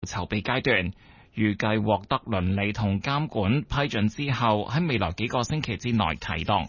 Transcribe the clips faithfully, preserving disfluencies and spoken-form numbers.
籌備階段，預計獲得倫理同監管批准之後，喺未來幾個星期之內啟動。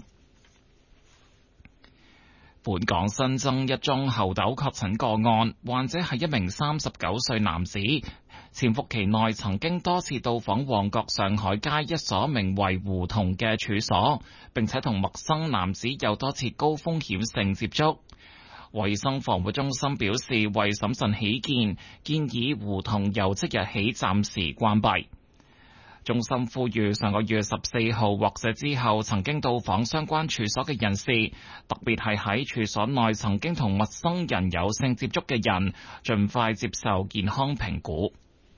本港新增一宗猴痘確診個案，患者係一名三十九歲男子，潛伏期內曾經多次到訪旺角上海街一所名為胡同嘅處所，並且同陌生男子有多次高風險性接觸。衛生防護中心表示，為審慎起見，建議胡同由即日起暫時關閉。中心呼籲上個月十四號或者之後曾經到訪相關處所嘅人士，特別係喺處所內曾經同陌生人有性接觸嘅人，盡快接受健康評估。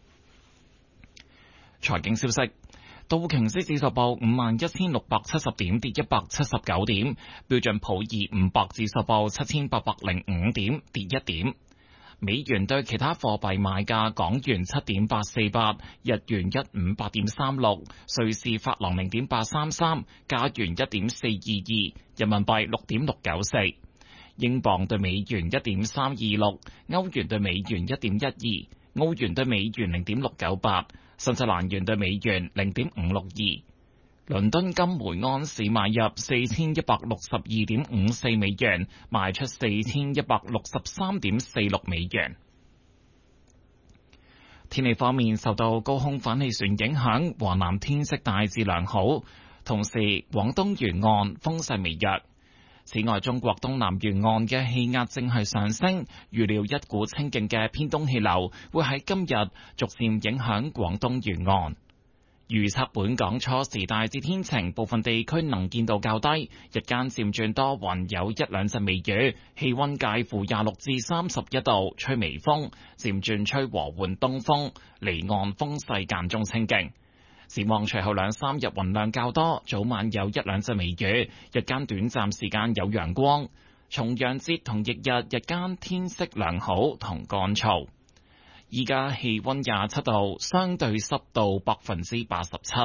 財經消息，道瓊斯指數報五萬一千六百七十點，跌一百七十九點；標準普爾五百指數報七千八百零五點，跌一點。美元對其他貨幣賣價：港元七點八四八，日元一五八點三六，瑞士法郎零點八三三，加元一點四二二，人民幣六點六九四，英鎊對美元一點三二六，歐元對美元一點一二，澳元對美元零點六九八，新西蘭元對美元零點五六二。倫敦金每安士買入四千一百六十二點五四美元，賣出四千一百六十三點四六美元。天氣方面，受到高空反氣旋影響，華南天色大致良好，同時廣東沿岸風勢微弱。此外，中國東南沿岸嘅氣壓正係上升，預料一股清勁嘅偏東氣流會喺今日逐漸影響廣東沿岸。預測本港初時大致天晴，部分地區能見度較低，日間漸轉多雲，有一兩陣微雨，氣溫介乎廿六至三十一度，吹微風，漸轉吹和緩東風，離岸風勢間中清勁。展望隨後兩三日雲量較多，早晚有一兩陣微雨，日間短暫時間有陽光。重陽節同翌日日間天色良好同乾燥。依家氣溫廿七度，相對濕度百分之八十七。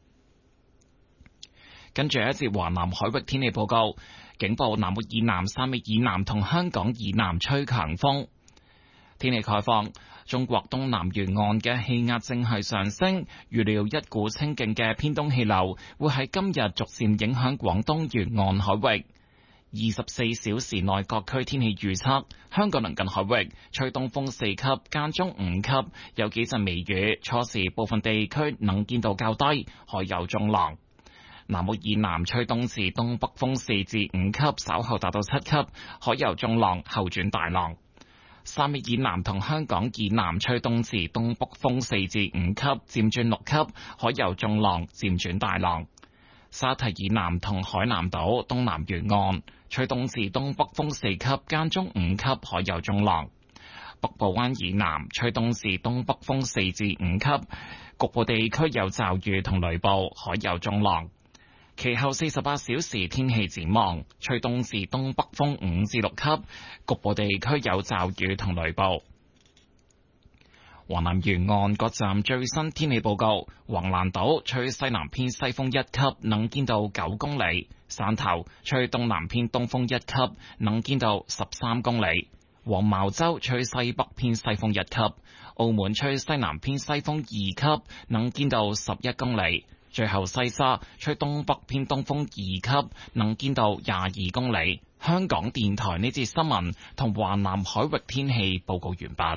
跟住一節華南海域天氣報告，警報南澳以南、汕尾以南同香港以南吹強風。天氣概況，中國東南沿岸嘅氣壓正係上升，預料一股清勁嘅偏東氣流會喺今日逐漸影響廣東沿岸海域。二十四小時內各區天氣預測：香港鄰近海域吹東風四級，間中五級，有幾陣微雨。初時部分地區能見度較低，海有中浪。南澳以南吹東至東北風四至五級，稍後達到七級，海有中浪，後轉大浪。汕尾以南同香港以南吹東至東北風四至五級，漸轉六級，海有中浪，漸轉大浪。沙堤以南同海南島東南沿岸吹東至東北風四級，間中五級，海有中浪。北部灣以南吹東至東北風四至五級，局部地區有驟雨同雷暴，海有中浪。其後四十八小時天氣展望，吹東至東北風五至六級，局部地區有驟雨同雷暴。華南沿岸各站最新天氣報告：橫瀾島吹西南偏西風一級，能見度九公里；汕頭吹東南偏東風一級，能見度十三公里；黃茅洲吹西北偏西風一級；澳門吹西南偏西風二級，能見度十一公里；最後西沙吹東北偏東風二級，能見度廿二公里。香港電台呢節新聞同華南海域天氣報告完畢。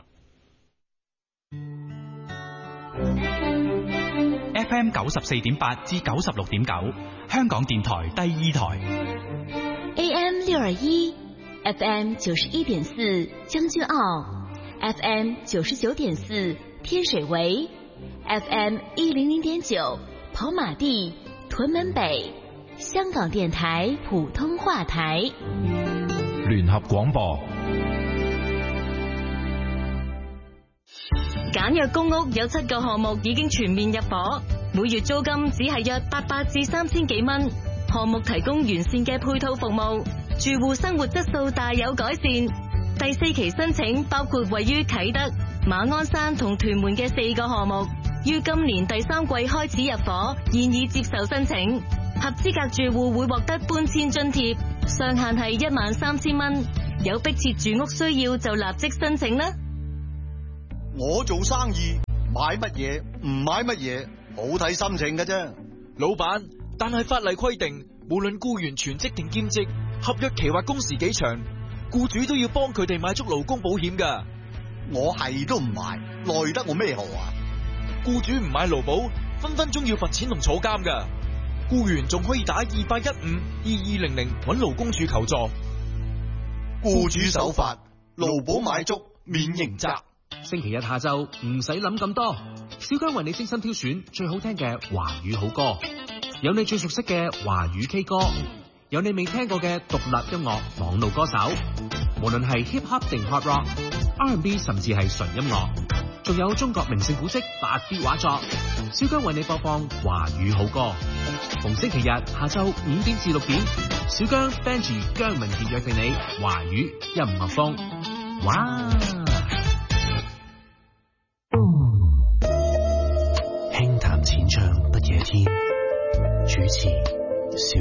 F M 九十四點八至九十六點九，香港電台第二台。 A M 六二一 ，F M 九十一點四將軍澳 ，F M 九十九點四天水圍 ，F M 一零零點九跑馬地屯門北，香港電台普通話台。 聯合廣播。 簡約公屋有七個項目已經全面入伙，每月租金只係約八百至三千幾蚊。項目提供完善嘅配套服務，住戶生活質素大有改善。第四期申請包括位於啟德、馬鞍山同屯門嘅四個項目，於今年第三季開始入伙，現已接受申請。合資格住戶會獲得搬遷津貼，上限係一萬三千蚊。有迫切住屋需要就立即申請啦。 我做生意買乜嘢唔買乜嘢，好睇心情㗎啫。 老闆，但係法例規定，無論僱員全職定兼職，合約期或工時幾長，僱主都要幫佢哋買足勞工保險㗎。 我係都唔買，奈得我咩何啊？ 僱主唔買勞保，分分鐘要罰錢同坐監㗎。僱員仲可以打二八一五二二零零揾勞工處求助。 僱主守法，勞保買足免刑責。 星期日下晝唔使諗咁多，小姜為你精心挑選最好聽嘅華語好歌，有你最熟悉嘅華語 K 歌，有你未聽過嘅獨立音樂網絡歌手，無論係 hip hop 定 hard rock、R and B 甚至係純音樂，仲有中國名勝古蹟八 B 畫作，小姜為你播放華語好歌。逢星期日下晝五點至六點，小姜 Benji 姜文傑約定你華語音樂風。哇！輕談淺唱不夜天，主持